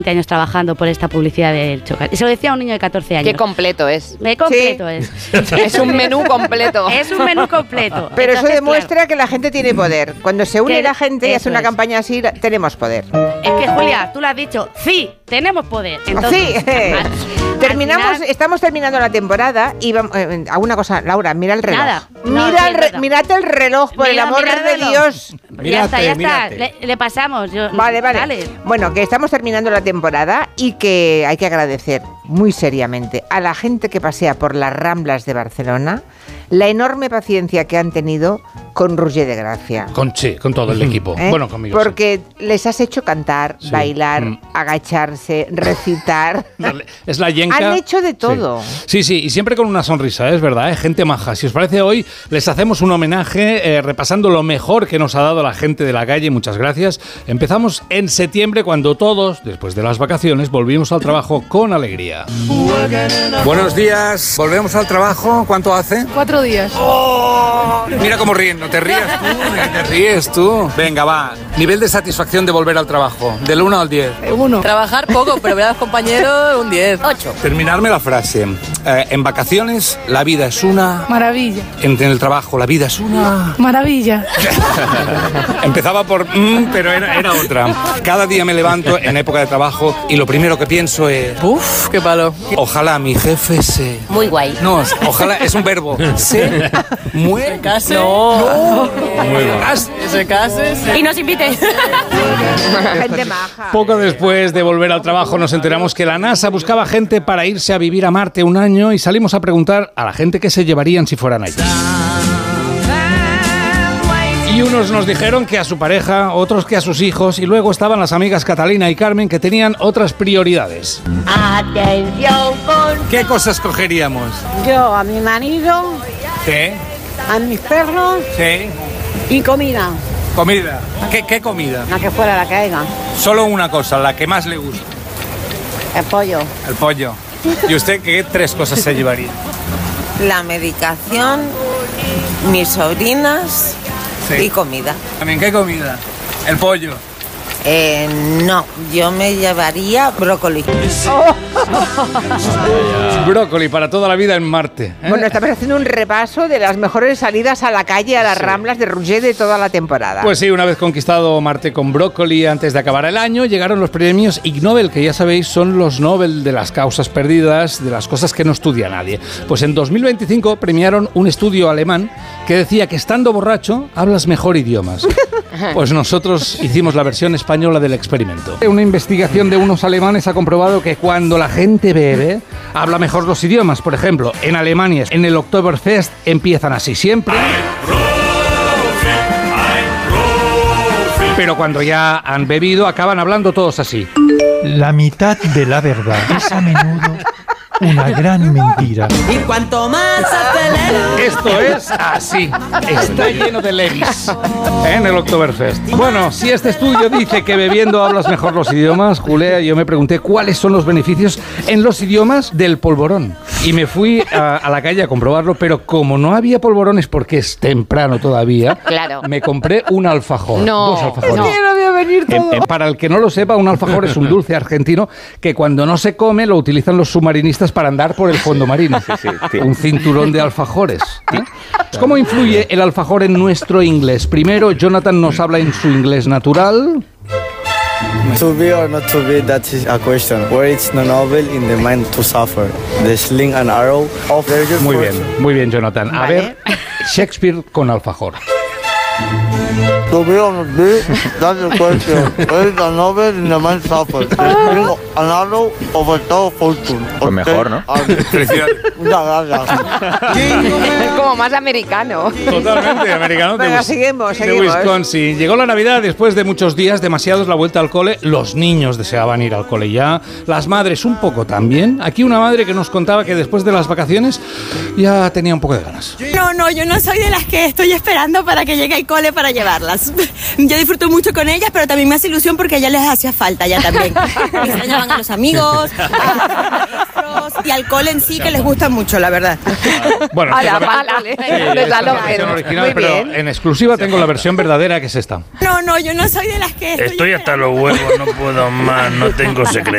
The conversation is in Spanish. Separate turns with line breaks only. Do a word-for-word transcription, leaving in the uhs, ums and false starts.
años trabajando por esta publicidad del chocolate. Y se lo decía a un niño de catorce años.
Qué completo es.
Qué completo
sí.
es.
Es un menú completo.
Es un menú completo.
Pero
Entonces,
eso demuestra
claro,
que la gente tiene poder. Cuando se une
que
la gente y hace una
es.
campaña así, tenemos poder.
Es que, Julia, tú lo has dicho. Sí, tenemos poder. Entonces,
sí.
al-
Terminamos,
al final,
estamos terminando la temporada y vamos, eh, a una cosa, Laura, mira el reloj.
Nada. No,
Mira
sí,
el
es
re-
verdad.
mirate el reloj, por
Mira,
el amor
mira el
de
reloj.
Dios.
ya está, ya
Mírate,
está. Le, le pasamos. Yo,
Vale, vale,
Dale.
Bueno, que estamos terminando la temporada y que hay que agradecer muy seriamente a la gente que pasea por las Ramblas de Barcelona la enorme paciencia que han tenido con Roger de Gracia.
Con sí, con todo el equipo.
¿Eh?
Bueno, conmigo.
Porque les has hecho cantar,
Sí.
bailar,
Mm.
agacharse, recitar.
Sí. Es la yenca.
Han hecho de todo.
Sí, sí, sí, y siempre con una sonrisa, es verdad, ¿eh? Gente maja. Si os parece, hoy les hacemos un homenaje eh, repasando lo mejor que nos ha dado la gente de la calle. Muchas gracias. Empezamos en septiembre cuando todos, después de las vacaciones, volvimos al trabajo con alegría.
Buenos días, volvemos al trabajo. ¿Cuánto hace?
Cuatro días.
¡Oh! Mira cómo ríen, no te rías tú, que te ríes tú. Venga, va. Nivel de satisfacción de volver al trabajo, del uno al diez.
Uno. Trabajar poco, pero ver a los compañeros, un diez. Ocho.
Terminarme la frase. Eh, en vacaciones, la vida es una...
Maravilla.
En, en el trabajo, la vida es una...
Maravilla.
Empezaba por... mm, pero era, era otra. Cada día me levanto en época de trabajo y lo primero que pienso es...
Uf, qué palo.
Ojalá mi jefe se...
Muy guay.
No, ojalá es un verbo. Se muere.
¿Case? No.
Muy bien.
¿Se case? Sí.
Y nos invite.
Gente maja.
Poco después de volver al trabajo nos enteramos que la NASA buscaba gente para irse a vivir a Marte un año y salimos a preguntar a la gente qué se llevarían si fueran allí. Y unos nos dijeron que a su pareja, otros que a sus hijos, y luego estaban las amigas Catalina y Carmen que tenían otras prioridades.
Atención con...
¿Qué cosas cogeríamos?
Yo a mi marido,
¿Qué?
a mis perros
¿Sí?
y comida,
Comida. ¿Qué, qué comida?
la que fuera la que haya,
Solo una cosa, la que más le gusta.
el pollo.
El pollo. ¿Y usted qué tres cosas se llevaría?
La medicación, mis sobrinas
Sí.
y comida.
¿También qué comida? El pollo.
Eh, no, yo me llevaría brócoli.
Brócoli para toda la vida en Marte. ¿eh?
Bueno, estamos haciendo un repaso de las mejores salidas a la calle, a las
Sí.
Ramblas de Roger de toda la temporada.
Pues sí, una vez conquistado Marte con Brócoli antes de acabar el año, llegaron los premios Ig Nobel, que ya sabéis son los Nobel de las causas perdidas, de las cosas que no estudia nadie. Pues en dos mil veinticinco premiaron un estudio alemán que decía que estando borracho hablas mejor idiomas. Pues nosotros hicimos la versión española del experimento. Una investigación de unos alemanes ha comprobado que cuando la gente bebe, habla mejor los idiomas. Por ejemplo, en Alemania, en el Oktoberfest, empiezan así siempre. Pero cuando ya han bebido, acaban hablando todos así.
La mitad de la verdad es a menudo una gran mentira.
Y cuanto más acelero.
Esto es así. Está lleno de levis en el Oktoberfest. Bueno, si este estudio dice que bebiendo hablas mejor los idiomas, Julia, yo me pregunté cuáles son los beneficios en los idiomas del polvorón. Y me fui a, a la calle a comprobarlo, pero como no había polvorones porque es temprano todavía,
Claro.
me compré un alfajor.
No,
dos alfajores.
no.
Es que no voy a venir
En-
todo.
en- para el que no lo sepa, un alfajor es un dulce argentino que cuando no se come lo utilizan los submarinistas para andar por el fondo marino. Un cinturón de alfajores. ¿eh? ¿Cómo influye el alfajor en nuestro inglés? Primero, Jonathan nos habla en su inglés natural.
To be or not to be, that is a question. Where it's no novel in the mind to suffer. The sling and arrow of the good
Muy bien,
fortune.
muy bien, Jonathan. A
Vale.
ver, Shakespeare con alfajor.
To be or not be, that's the question. Where it's a novel in the mind to suffer. The sling and arrow of a good fortune.
Pues mejor, ¿no?
Felicidades.
Muchas gracias.
Como más americano.
Totalmente americano. de
Venga,
Wis-
seguimos,
de
seguimos.
Wisconsin. Llegó la Navidad después de muchos días, demasiados, la vuelta al cole. Los niños deseaban ir al cole ya. Las madres un poco también. Aquí una madre que nos contaba que después de las vacaciones ya tenía un poco de ganas.
No, no, yo no soy de las que estoy esperando para que llegue el cole para llevarlas. Yo disfruto mucho con ellas, pero también me hace ilusión porque a ellas les hacía falta ya también. Extrañaban a los amigos, a los maestros y al cole en sí, que les gusta mucho, la verdad.
Bueno,
A la
esta-
pala.
Sí, esta es la versión original,
Muy
pero
bien.
en exclusiva tengo la versión verdadera, que es esta.
No, no, yo no soy de las que estoy,
Estoy hasta los huevos, no puedo más, no tengo secreto.